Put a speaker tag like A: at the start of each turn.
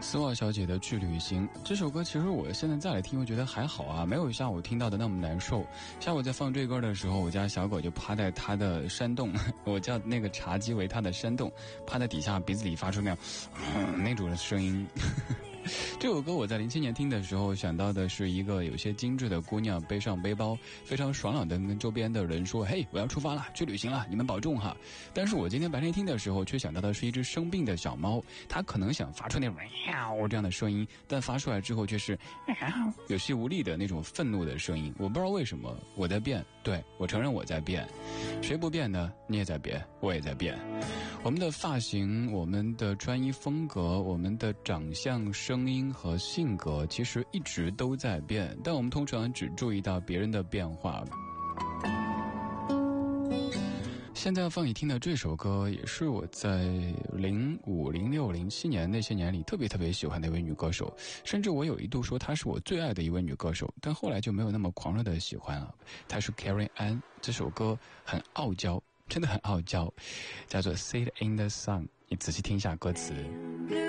A: 丝袜小姐的去旅行这首歌，其实我现在再来听，我觉得还好啊，没有像我听到的那么难受。像我在放这歌的时候，我家小狗就趴在它的山洞，我叫那个茶几为它的山洞，趴在底下鼻子里发出那种声音。这首歌我在07年听的时候想到的是一个有些精致的姑娘背上背包，非常爽朗的跟周边的人说，嘿，我要出发了，去旅行了，你们保重哈。但是我今天白天听的时候却想到的是一只生病的小猫，它可能想发出那种这样的声音，但发出来之后却是有气无力的那种愤怒的声音。我不知道为什么，我在变，对，我承认我在变，谁不变呢？你也在变，我也在变。我们的发型，我们的穿衣风格，我们的长相、声音和性格其实一直都在变，但我们通常只注意到别人的变化。现在放你听的这首歌也是我在05、06、07年那些年里特别喜欢的一位女歌手，甚至我有一度说她是我最爱的一位女歌手，但后来就没有那么狂热的喜欢了。她是 Carrie Ann， 这首歌很傲娇，真的很傲娇，叫做 Sit in the Sun， 你仔细听一下歌词。